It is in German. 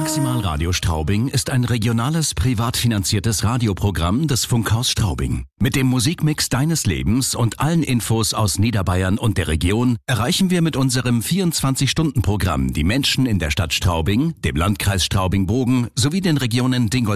Maximal Radio Straubing ist ein regionales, privat finanziertes Radioprogramm des Funkhaus Straubing. Mit dem Musikmix deines Lebens und allen Infos aus Niederbayern und der Region erreichen wir mit unserem 24-Stunden-Programm die Menschen in der Stadt Straubing, dem Landkreis Straubing-Bogen sowie den Regionen Dingolfing